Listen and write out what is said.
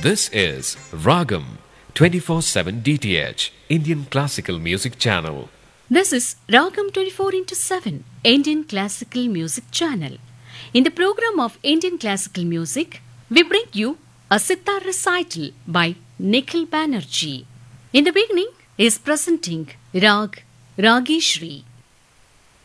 This is Ragam 24/7 DTH Indian Classical Music Channel. This is Ragam 24 into 7 Indian Classical Music Channel. In the program of Indian Classical Music, we bring you a sitar recital by Nikhil Banerjee. In the beginning, he is presenting Rag Rageshri.